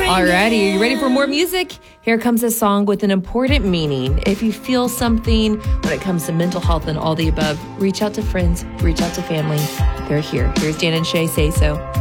Alrighty, are you ready for more music? Here comes a song with an important meaning. If you feel something when it comes to mental health and all the above, reach out to friends, reach out to family. They're here. Here's Dan and Shay Say So.